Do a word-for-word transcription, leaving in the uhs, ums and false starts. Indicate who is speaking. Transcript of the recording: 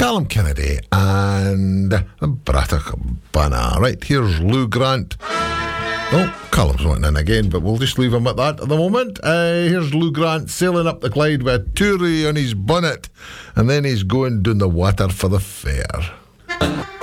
Speaker 1: Callum Kennedy and Braddock Banna. Right, here's Lou Grant. Oh, Callum's wanting in again, but we'll just leave him at that at the moment. Uh, here's Lou Grant sailing up the Clyde with a Tory on his bonnet, and then he's going down the water for the fair.